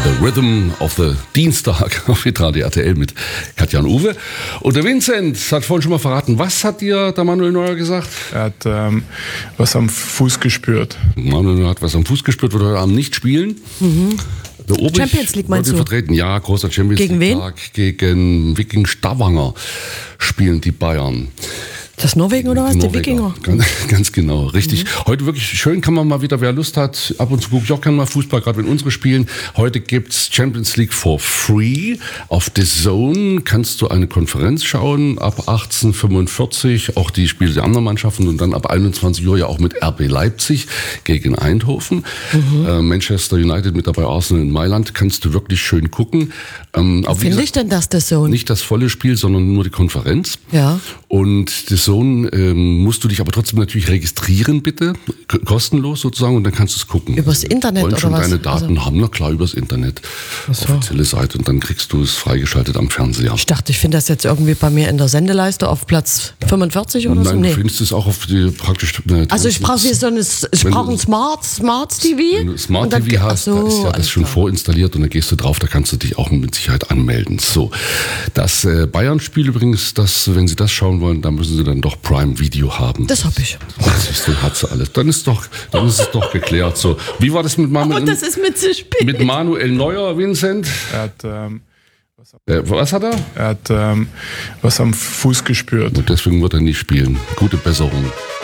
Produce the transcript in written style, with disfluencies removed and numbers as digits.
The Rhythm of the Dienstag auf Radio RTL mit Katja und Uwe. Und der Vincent hat vorhin schon mal verraten, was hat dir der Manuel Neuer gesagt? Er hat was am Fuß gespürt. Manuel Neuer hat was am Fuß gespürt, wird heute Abend nicht spielen. Mhm. Champions League meinst du? Vertreten. Ja, großer Champions Gegen League wen? Tag. Gegen Wiking Stavanger spielen die Bayern. Das Norwegen oder was? Die Wikinger? Ganz genau, richtig. Heute wirklich schön, kann man mal wieder, wer Lust hat, ab und zu guckt ich auch gerne mal Fußball, gerade wenn unsere spielen. Heute gibt's Champions League for free. Auf The Zone kannst du eine Konferenz schauen, ab 18:45, auch die Spiele der anderen Mannschaften und dann ab 21 Uhr ja auch mit RB Leipzig gegen Eindhoven. Manchester United mit dabei, Arsenal in Mailand, kannst du wirklich schön gucken. Wie finde ich denn das, The Zone? Nicht das volle Spiel, sondern nur die Konferenz. Ja. Und The Zone musst du dich aber trotzdem natürlich registrieren, bitte, kostenlos sozusagen, und dann kannst du es gucken. Übers Internet oder was? Wollen schon deine Daten haben, na klar, übers Internet. So. Offizielle Seite, und dann kriegst du es freigeschaltet am Fernseher. Ich dachte, ich finde das jetzt irgendwie bei mir in der Sendeleiste auf Platz 45 oder so. Nein, Nee. du findest es auch auf die praktisch... Also ich brauche ein Smart TV. Wenn du Smart TV hast, da ist ja das schon vorinstalliert und dann gehst du drauf, da kannst du dich auch mit Sicherheit anmelden. So, das Bayern-Spiel übrigens, wenn Sie das schauen wollen, dann müssen Sie dann doch Prime Video haben. Das habe ich. Das hat sie alles. Dann ist es doch geklärt. So, wie war das mit Manuel? Und das ist mit zu spät. Mit Manuel Neuer, Vincent? Er hat was hat er? Er hat was am Fuß gespürt. Und deswegen wird er nicht spielen. Gute Besserung.